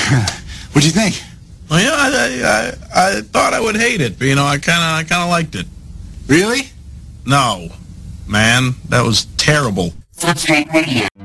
What'd you think? Well, yeah, I thought I would hate it, but, I kind of liked it. Really? No, man, that was terrible. Substrate Radio.